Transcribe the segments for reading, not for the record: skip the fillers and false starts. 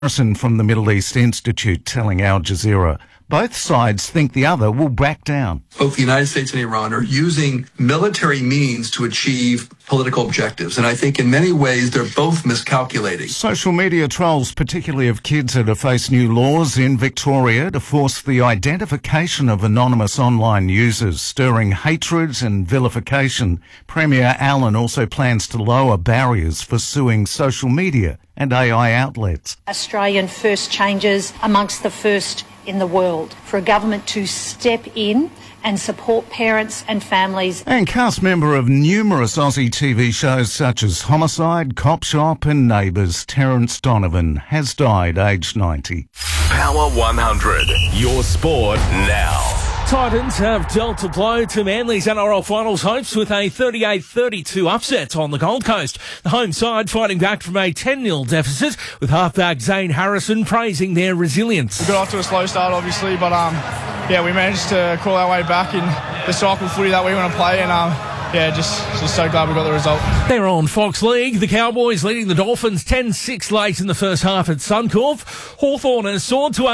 Harrison from the Middle East Institute telling Al Jazeera both sides think the other will back down. Both the United States and Iran are using military means to achieve political objectives, and I think in many ways they're both miscalculating. Social media trolls, particularly of kids, are to face new laws in Victoria to force the identification of anonymous online users, stirring hatred and vilification. Premier Allen also plans to lower barriers for suing social media and AI outlets. Australian first changes amongst the first in the world, for a government to step in and support parents and families. And cast member of numerous Aussie TV shows such as Homicide, Cop Shop and Neighbours, Terence Donovan has died aged 90. Power 100, your sport now. Titans have dealt a blow to Manly's NRL Finals hopes with a 38-32 upset on the Gold Coast. The home side fighting back from a 10-0 deficit, with halfback Zane Harrison praising their resilience. We got off to a slow start, obviously, but we managed to crawl our way back in the cycle footy that we want to play, and just so glad we got the result. They're on Fox League. The Cowboys leading the Dolphins 10-6 late in the first half at Suncorp. Hawthorn has soared to a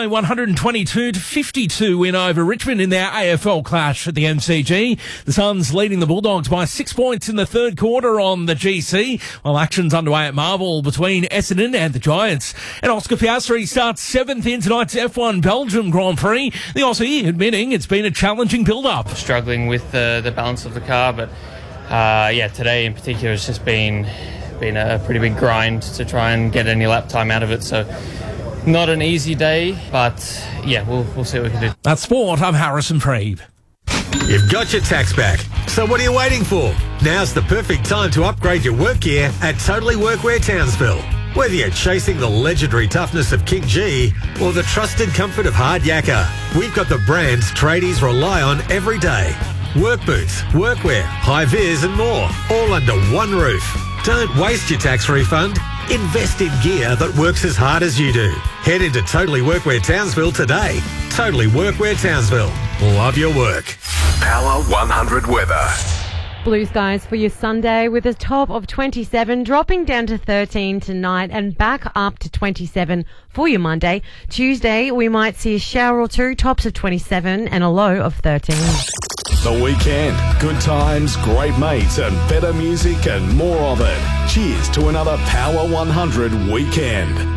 122-52 win over Richmond in their AFL clash at the MCG. The Suns leading the Bulldogs by 6 points in the third quarter on the GC, while action's underway at Marvel between Essendon and the Giants. And Oscar Piastri starts 7th in tonight's F1 Belgium Grand Prix. The Aussie admitting it's been a challenging build-up. Struggling with the balance of the car, but today in particular has just been a pretty big grind to try and get any lap time out of it. So not an easy day, but we'll see what we can do. That's sport. I'm Harrison Freeb. You've got your tax back, so what are you waiting for? Now's the perfect time to upgrade your work gear at Totally Workwear Townsville. Whether you're chasing the legendary toughness of King G or the trusted comfort of Hard Yakka, we've got the brands tradies rely on every day. Work boots, workwear, high-vis and more, all under one roof. Don't waste your tax refund. Invest in gear that works as hard as you do. Head into Totally Workwear Townsville today. Totally Workwear Townsville. Love your work. Power 100 weather. Blue skies for your Sunday with a top of 27, dropping down to 13 tonight and back up to 27 for your Monday. Tuesday, we might see a shower or two, tops of 27 and a low of 13. The weekend. Good times, great mates and better music and more of it. Cheers to another Power 100 weekend.